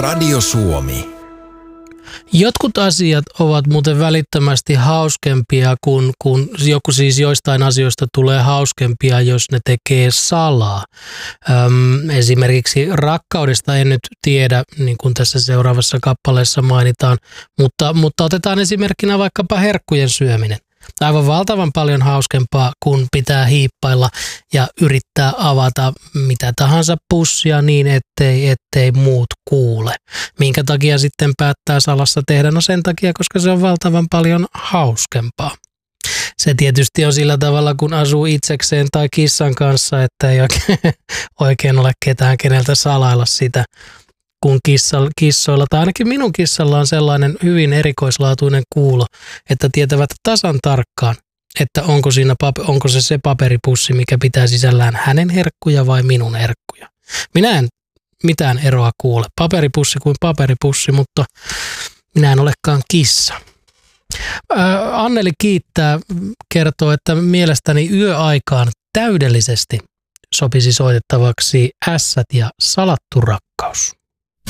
Radio Suomi. Jotkut asiat ovat muuten välittömästi hauskempia, kun joku siis joistain asioista tulee hauskempia, jos ne tekee salaa. Esimerkiksi rakkaudesta en nyt tiedä, niin kuin tässä seuraavassa kappaleessa mainitaan, mutta otetaan esimerkkinä vaikkapa herkkujen syöminen. Aivan valtavan paljon hauskempaa, kun pitää hiippailla ja yrittää avata mitä tahansa pussia niin, ettei muut kuule. Minkä takia sitten päättää salassa tehdä? No sen takia, koska se on valtavan paljon hauskempaa. Se tietysti on sillä tavalla, kun asuu itsekseen tai kissan kanssa, että ei oikein ole ketään, keneltä salailla sitä. Kun kissoilla, tai ainakin minun kissalla on sellainen hyvin erikoislaatuinen kuulo, että tietävät tasan tarkkaan, että onko se paperipussi, mikä pitää sisällään hänen herkkuja vai minun herkkuja. Minä en mitään eroa kuule. Paperipussi kuin paperipussi, mutta minä en olekaan kissa. Anneli kiittää, kertoo, että mielestäni yöaikaan täydellisesti sopisi soitettavaksi Ässät ja salattu rakkaus.